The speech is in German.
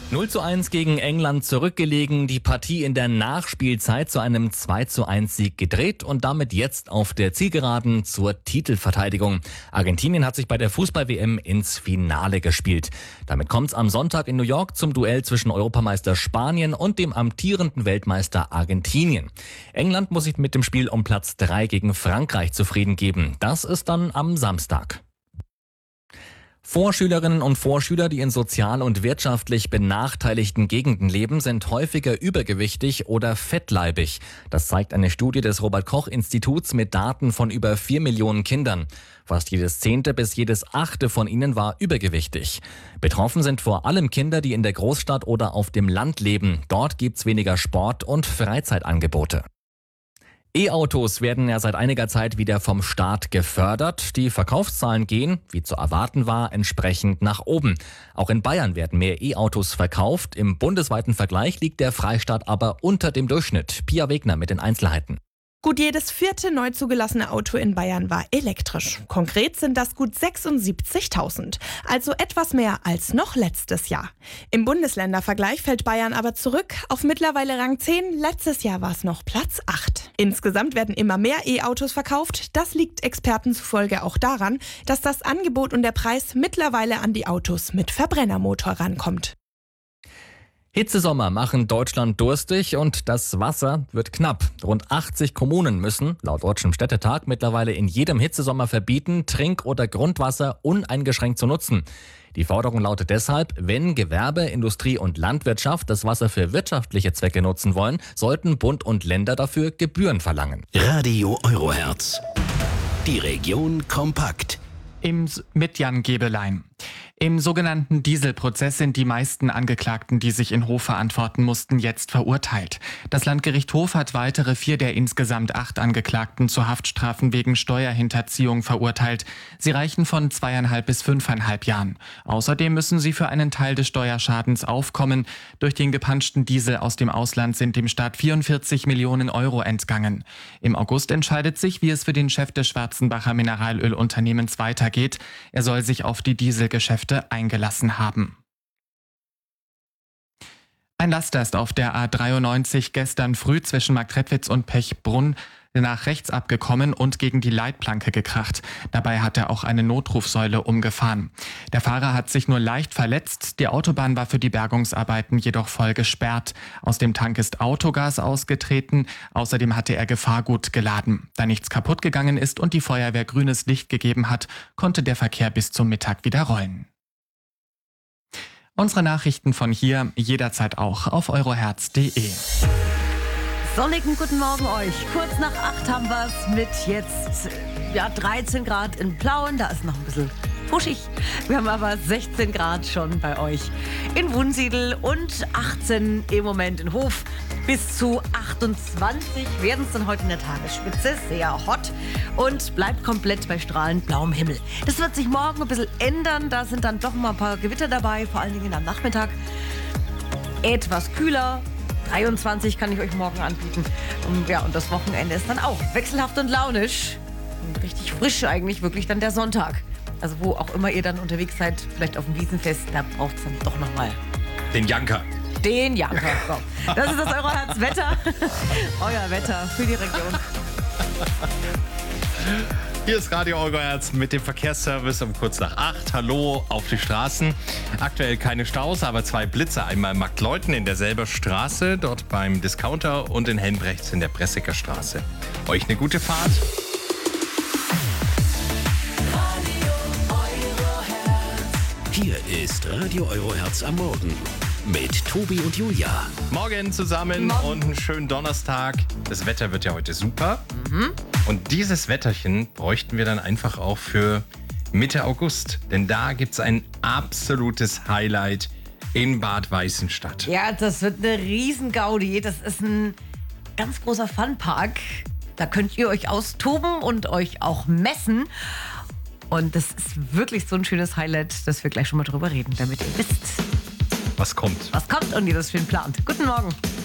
0:1 gegen England zurückgelegen, die Partie in der Nachspielzeit zu einem 2:1 Sieg gedreht und damit jetzt auf der Zielgeraden zur Titelverteidigung. Argentinien hat sich bei der Fußball-WM ins Finale gespielt. Damit kommt's am Sonntag in New York zum Duell zwischen Europameister Spanien und dem amtierenden Weltmeister Argentinien. England muss sich mit dem Spiel um Platz 3 gegen Frankreich zufrieden geben. Das ist dann am Samstag. Vorschülerinnen und Vorschüler, die in sozial und wirtschaftlich benachteiligten Gegenden leben, sind häufiger übergewichtig oder fettleibig. Das zeigt eine Studie des Robert-Koch-Instituts mit Daten von über 4 Millionen Kindern. Fast jedes 10. bis jedes 8. von ihnen war übergewichtig. Betroffen sind vor allem Kinder, die in der Großstadt oder auf dem Land leben. Dort gibt's weniger Sport- und Freizeitangebote. E-Autos werden ja seit einiger Zeit wieder vom Staat gefördert. Die Verkaufszahlen gehen, wie zu erwarten war, entsprechend nach oben. Auch in Bayern werden mehr E-Autos verkauft. Im bundesweiten Vergleich liegt der Freistaat aber unter dem Durchschnitt. Pia Wegner mit den Einzelheiten. Gut jedes 4. neu zugelassene Auto in Bayern war elektrisch. Konkret sind das gut 76.000, also etwas mehr als noch letztes Jahr. Im Bundesländervergleich fällt Bayern aber zurück auf mittlerweile Rang 10. Letztes Jahr war es noch Platz 8. Insgesamt werden immer mehr E-Autos verkauft. Das liegt Experten zufolge auch daran, dass das Angebot und der Preis mittlerweile an die Autos mit Verbrennermotor rankommt. Hitzesommer machen Deutschland durstig und das Wasser wird knapp. Rund 80 Kommunen müssen, laut Deutschem Städtetag, mittlerweile in jedem Hitzesommer verbieten, Trink- oder Grundwasser uneingeschränkt zu nutzen. Die Forderung lautet deshalb, wenn Gewerbe, Industrie und Landwirtschaft das Wasser für wirtschaftliche Zwecke nutzen wollen, sollten Bund und Länder dafür Gebühren verlangen. Radio Eurohertz. Die Region kompakt. Mit Jan Gebelein. Im sogenannten Dieselprozess sind die meisten Angeklagten, die sich in Hof verantworten mussten, jetzt verurteilt. Das Landgericht Hof hat weitere 4 der insgesamt 8 Angeklagten zu Haftstrafen wegen Steuerhinterziehung verurteilt. Sie reichen von 2,5 bis 5,5 Jahren. Außerdem müssen sie für einen Teil des Steuerschadens aufkommen. Durch den gepanschten Diesel aus dem Ausland sind dem Staat 44 Millionen Euro entgangen. Im August entscheidet sich, wie es für den Chef des Schwarzenbacher Mineralölunternehmens weitergeht. Er soll sich auf die Dieselgeschäfte eingelassen haben. Ein Laster ist auf der A93 gestern früh zwischen Marktredwitz und Pechbrunn nach rechts abgekommen und gegen die Leitplanke gekracht. Dabei hat er auch eine Notrufsäule umgefahren. Der Fahrer hat sich nur leicht verletzt. Die Autobahn war für die Bergungsarbeiten jedoch voll gesperrt. Aus dem Tank ist Autogas ausgetreten. Außerdem hatte er Gefahrgut geladen. Da nichts kaputt gegangen ist und die Feuerwehr grünes Licht gegeben hat, konnte der Verkehr bis zum Mittag wieder rollen. Unsere Nachrichten von hier jederzeit auch auf eurohertz.de. Sonnigen guten Morgen euch. Kurz nach 8 haben wir es mit jetzt 13 Grad in Plauen. Da ist noch ein bisschen puschig. Wir haben aber 16 Grad schon bei euch in Wunsiedel und 18 im Moment in Hof. Bis zu 28 werden es dann heute in der Tagesspitze. Sehr hot und bleibt komplett bei strahlend blauem Himmel. Das wird sich morgen ein bisschen ändern. Da sind dann doch mal ein paar Gewitter dabei, vor allen Dingen am Nachmittag. Etwas kühler. 23 kann ich euch morgen anbieten. Und das Wochenende ist dann auch wechselhaft und launisch. Und richtig frisch eigentlich wirklich dann der Sonntag. Also wo auch immer ihr dann unterwegs seid, vielleicht auf dem Wiesenfest, da braucht es dann doch nochmal den Janker. Den Janker. So. Das ist das Eurohertz-Wetter. Euer Wetter für die Region. Hier ist Radio Eurohertz mit dem Verkehrsservice um kurz nach 8. Hallo auf die Straßen. Aktuell keine Staus, aber 2 Blitze. Einmal Marktleuthen in derselben Straße, dort beim Discounter, und in Helmbrechts in der Bressiger Straße. Euch eine gute Fahrt. Hier ist Radio Eurohertz am Morgen mit Tobi und Julia. Morgen zusammen. Und einen schönen Donnerstag. Das Wetter wird ja heute super. Und dieses Wetterchen bräuchten wir dann einfach auch für Mitte August. Denn da gibt es ein absolutes Highlight in Bad Weißenstadt. Ja, das wird eine Riesen-Gaudi. Das ist ein ganz großer Funpark. Da könnt ihr euch austoben und euch auch messen. Und das ist wirklich so ein schönes Highlight, dass wir gleich schon mal drüber reden, damit ihr wisst, was kommt. Und ihr das schön plant. Guten Morgen.